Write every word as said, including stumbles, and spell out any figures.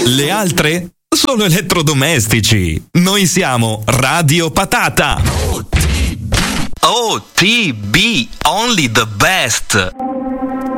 Le altre? Solo elettrodomestici. Noi siamo Radio Patata. O T B, only the best.